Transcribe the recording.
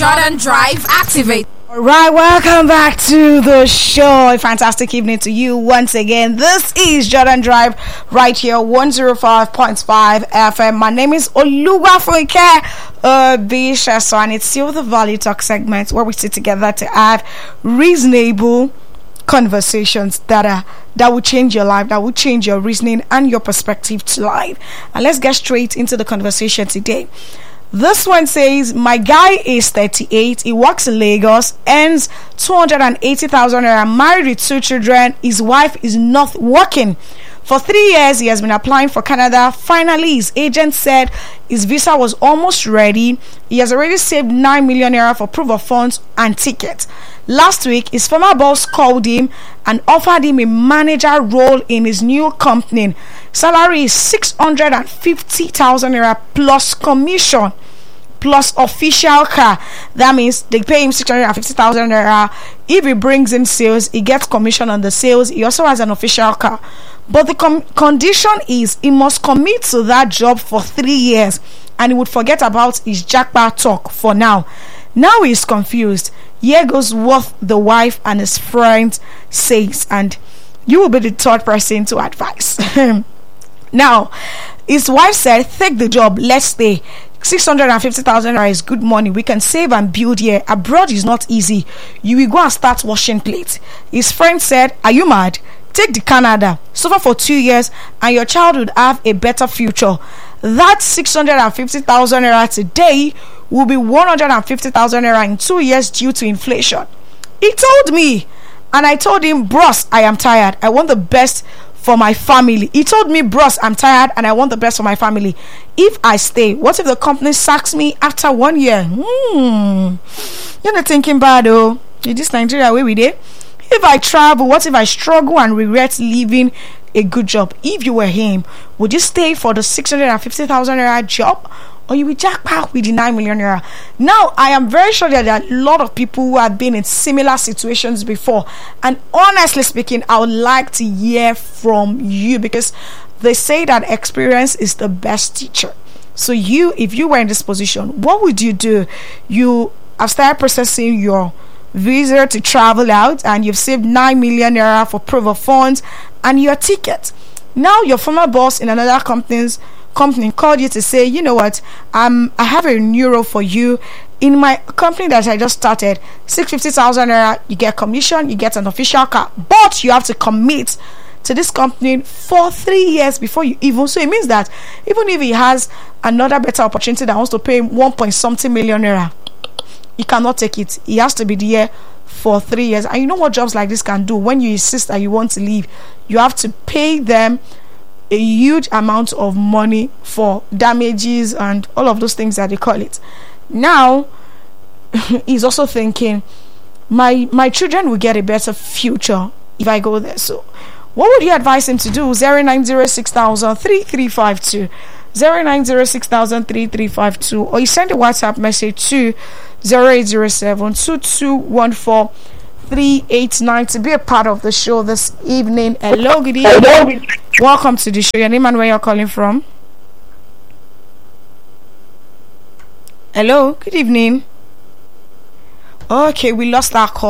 Jordan Drive activate. All right, welcome back to the show. A fantastic evening to you once again. This is Jordan Drive right here, 105.5 FM. My name is Oluwafunke Bishaso, and it's still the Value Talk segment where we sit together to have reasonable conversations that will change your life, that will change your reasoning and your perspective to life. And let's get straight into the conversation today. This one says, my guy is 38, he works in Lagos, earns 280,000 naira, married with 2 children. His wife is not working. For 3 years, he has been applying for Canada. Finally, his agent said his visa was almost ready. He has already saved 9 million naira for proof of funds and tickets. Last week, his former boss called him and offered him a manager role in his new company. Salary is 650,000 naira plus commission plus official car. That means they pay him 650,000 naira. If he brings in sales, he gets commission on the sales. He also has an official car. But the condition is he must commit to that job for 3 years, and he would forget about his jackpot talk for now. Now he's confused. Here goes what the wife and his friend says, and you will be the third person to advise. Now, his wife said, take the job, let's stay. 650,000 naira is good money. We can save and build here. Abroad is not easy. You will go and start washing plates. His friend said, are you mad? Take the Canada, suffer for 2 years, and your child would have a better future. That 650,000 naira today will be 150,000 naira in 2 years due to inflation. He told me, and I told him, bros, I am tired. I want the best for my family. He told me, bros, I'm tired and I want the best for my family. If I stay, what if the company sacks me after 1 year? You're not thinking bad, oh. In this Nigeria, where we there? If I travel, what if I struggle and regret leaving a good job? If you were him, would you stay for the 650,000 naira job, or you will jackpot with the 9 million naira? Now, I am very sure that there are a lot of people who have been in similar situations before, and honestly speaking, I would like to hear from you, because they say that experience is the best teacher. So if you were in this position, what would you do? You have started processing your visa to travel out, and you've saved 9 million naira for proof of funds and your ticket. Now your former boss in another company called you to say, you know what, I have a new role for you in my company that I just started. 650,000 naira, you get commission, you get an official car, but you have to commit to this company for 3 years before you even. So it means that even if he has another better opportunity that wants to pay him 1 million naira, he cannot take it. He has to be there for 3 years. And you know what jobs like this can do? When you insist that you want to leave, you have to pay them a huge amount of money for damages and all of those things that they call it. Now he's also thinking, my children will get a better future if I go there. So what would you advise him to do? 0906003352, 0906003352, or you send a WhatsApp message to 0807-2214-389 to be a part of the show this evening. Hello, good evening. Welcome to the show. Your name and where you're calling from? Hello, good evening. Okay, we lost our call.